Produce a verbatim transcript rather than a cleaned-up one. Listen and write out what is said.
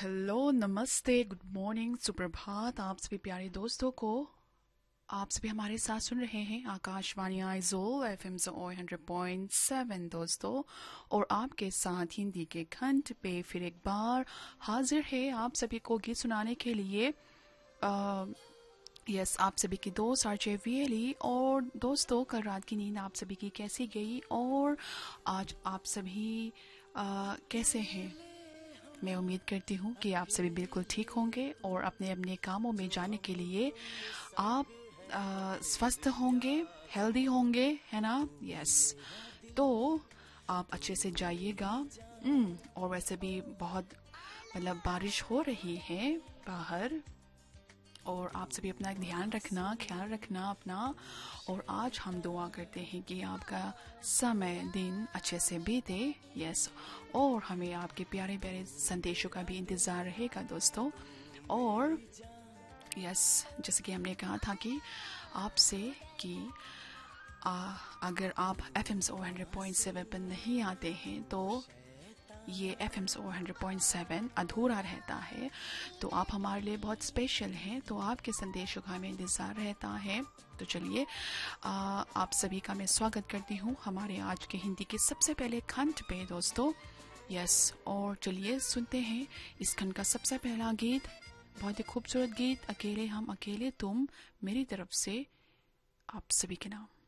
Hello, नमस्ते, good morning, सुप्रभात आप सभी प्यारे दोस्तों को। आप सभी हमारे साथ सुन रहे हैं Akashvani Aizawl F am hundred point seven दोस्तों, और आपके साथ हिंदी के खंड पे फिर एक बार हाजिर है आप सभी को गीत सुनाने के लिए। आ, यस आप सभी की दोस्त आरजे वीएली। और दोस्तों, कल रात की नींद आप सभी की कैसी गई, और आज आप सभी आ, कैसे हैं? मैं उम्मीद करती हूँ कि आप सभी बिल्कुल ठीक होंगे और अपने अपने कामों में जाने के लिए आप आ, स्वस्थ होंगे, हेल्दी होंगे, है ना? यस, तो आप अच्छे से जाइएगा। हम्म, और वैसे भी बहुत मतलब बारिश हो रही है बाहर, और आप सभी अपना ध्यान रखना, ख्याल रखना अपना। और आज हम दुआ करते हैं कि आपका समय दिन अच्छे से बीते। यस, और हमें आपके प्यारे प्यारे संदेशों का भी इंतज़ार रहेगा दोस्तों। और यस, जैसे कि हमने कहा था कि आपसे कि आ, अगर आप F am hundred point seven पर नहीं आते हैं तो ये F am hundred point seven अधूरा रहता है। तो आप हमारे लिए बहुत स्पेशल हैं, तो आपके संदेशों का हमें इंतज़ार रहता है। तो चलिए, आप सभी का मैं स्वागत करती हूँ हमारे आज के हिंदी के सबसे पहले खंड पे दोस्तों। यस, और चलिए सुनते हैं इस खंड का सबसे पहला गीत, बहुत ही खूबसूरत गीत, अकेले हम अकेले तुम, मेरी तरफ से आप सभी के नाम।